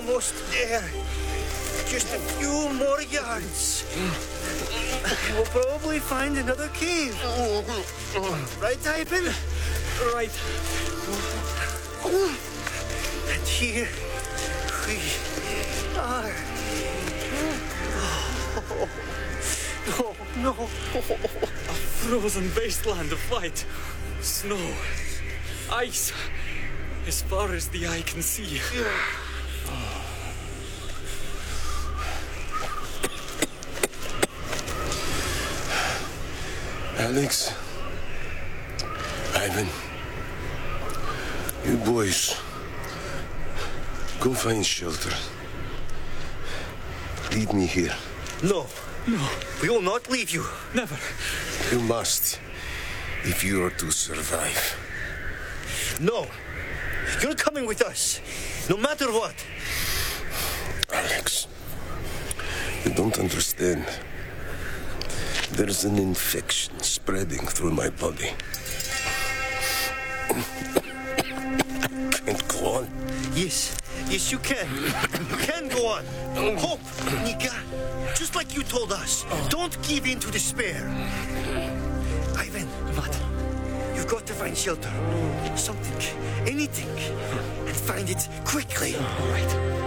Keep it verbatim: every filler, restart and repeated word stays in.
almost there. Just a few more yards. We'll probably find another cave. Right, Ivan? Right. And here we are. Oh, no, no. A frozen wasteland of white. Snow. Ice. As far as the eye can see. Alex, Ivan, you boys, go find shelter. Leave me here. No. No. We will not leave you. Never. You must, if you are to survive. No. You're coming with us, no matter what. Alex, you don't understand. There's an infection spreading through my body. Can't go on. Yes, yes, you can. You can go on. Hope, Nika, just like you told us. Don't give in to despair. Ivan, What? you've got to find shelter. Something, anything, and find it quickly. All right.